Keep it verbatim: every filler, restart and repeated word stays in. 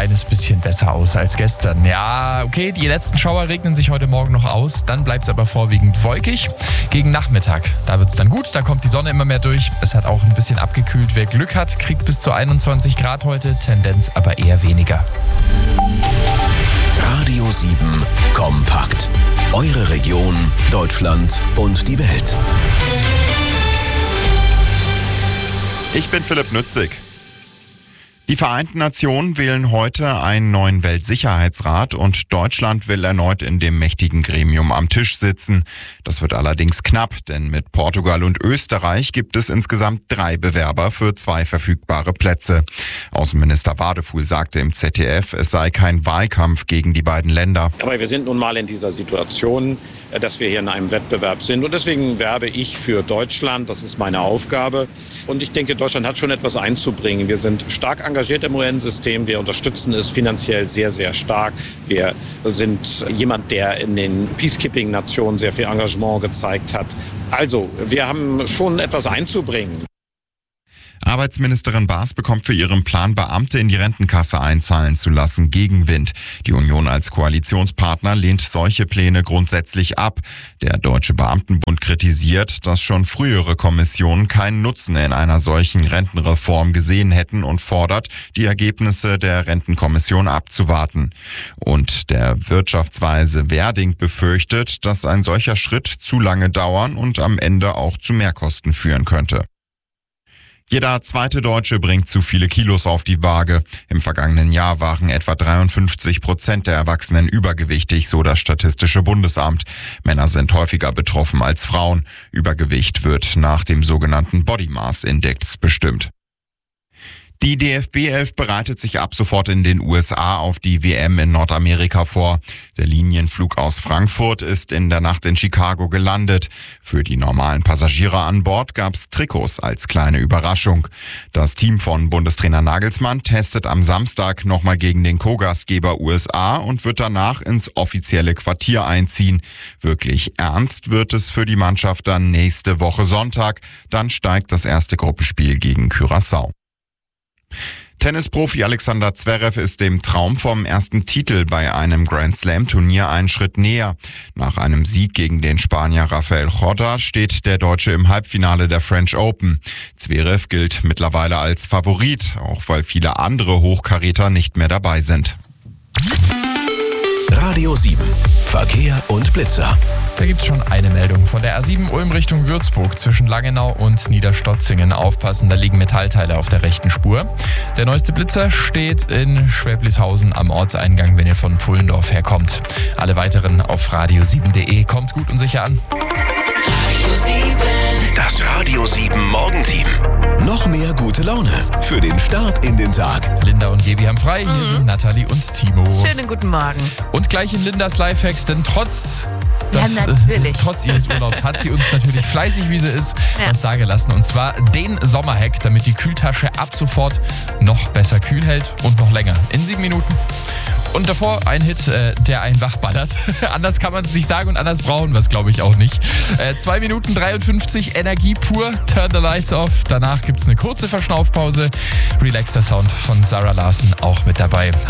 kleines bisschen besser aus als gestern. Ja, okay, die letzten Schauer regnen sich heute Morgen noch aus. Dann bleibt es aber vorwiegend wolkig. Gegen Nachmittag, da wird es dann gut. Da kommt die Sonne immer mehr durch. Es hat auch ein bisschen abgekühlt. Wer Glück hat, kriegt bis zu einundzwanzig Grad heute. Tendenz aber eher weniger. Radio sieben Kompakt. Eure Region, Deutschland und die Welt. Ich bin Philipp Nützig. Die Vereinten Nationen wählen heute einen neuen Weltsicherheitsrat und Deutschland will erneut in dem mächtigen Gremium am Tisch sitzen. Das wird allerdings knapp, denn mit Portugal und Österreich gibt es insgesamt drei Bewerber für zwei verfügbare Plätze. Außenminister Wadefuhl sagte im Z D F, es sei kein Wahlkampf gegen die beiden Länder. Aber wir sind nun mal in dieser Situation, dass wir hier in einem Wettbewerb sind und deswegen werbe ich für Deutschland. Das ist meine Aufgabe und ich denke, Deutschland hat schon etwas einzubringen. Wir sind stark engagiert im U N-System. Wir unterstützen es finanziell sehr, sehr stark. Wir sind jemand, der in den Peacekeeping-Nationen sehr viel Engagement gezeigt hat. Also, wir haben schon etwas einzubringen. Arbeitsministerin Baas bekommt für ihren Plan, Beamte in die Rentenkasse einzahlen zu lassen, Gegenwind. Die Union als Koalitionspartner lehnt solche Pläne grundsätzlich ab. Der Deutsche Beamtenbund kritisiert, dass schon frühere Kommissionen keinen Nutzen in einer solchen Rentenreform gesehen hätten und fordert, die Ergebnisse der Rentenkommission abzuwarten. Und der Wirtschaftsweise Werding befürchtet, dass ein solcher Schritt zu lange dauern und am Ende auch zu Mehrkosten führen könnte. Jeder zweite Deutsche bringt zu viele Kilos auf die Waage. Im vergangenen Jahr waren etwa dreiundfünfzig Prozent der Erwachsenen übergewichtig, so das Statistische Bundesamt. Männer sind häufiger betroffen als Frauen. Übergewicht wird nach dem sogenannten Body Mass Index bestimmt. Die D F B elf bereitet sich ab sofort in den U S A auf die W M in Nordamerika vor. Der Linienflug aus Frankfurt ist in der Nacht in Chicago gelandet. Für die normalen Passagiere an Bord gab's Trikots als kleine Überraschung. Das Team von Bundestrainer Nagelsmann testet am Samstag nochmal gegen den Co-Gastgeber U S A und wird danach ins offizielle Quartier einziehen. Wirklich ernst wird es für die Mannschaft dann nächste Woche Sonntag. Dann steigt das erste Gruppenspiel gegen Curaçao. Tennisprofi Alexander Zverev ist dem Traum vom ersten Titel bei einem Grand-Slam-Turnier einen Schritt näher. Nach einem Sieg gegen den Spanier Rafael Corda steht der Deutsche im Halbfinale der French Open. Zverev gilt mittlerweile als Favorit, auch weil viele andere Hochkaräter nicht mehr dabei sind. Radio sieben. Verkehr und Blitzer. Da gibt's schon eine Meldung. Von der A sieben Ulm Richtung Würzburg zwischen Langenau und Niederstotzingen. Aufpassen, da liegen Metallteile auf der rechten Spur. Der neueste Blitzer steht in Schwäblishausen am Ortseingang, wenn ihr von Pfullendorf herkommt. Alle weiteren auf radio sieben punkt de. Kommt gut und sicher an. Radio sieben. Das Radio sieben Morgenteam. Noch mehr gute Laune für den Start in den Tag. Linda und Gebi haben frei. Hier Mhm. sind Nathalie und Timo. Schönen guten Morgen. Und gleich in Lindas Lifehacks, denn trotz, Ja, das, natürlich. äh, trotz ihres Urlaubs hat sie uns natürlich fleißig, wie sie ist, Ja. was dagelassen. Und zwar den Sommerhack, damit die Kühltasche ab sofort noch besser kühl hält und noch länger. In sieben Minuten. Und davor ein Hit, äh, der einen wachballert. Anders kann man es nicht sagen und anders brauchen wir es, glaube ich, auch nicht. Äh, zwei Minuten dreiundfünfzig, Energie pur, Turn the Lights Off. Danach gibt es eine kurze Verschnaufpause. Relaxter Sound von Sarah Larson auch mit dabei.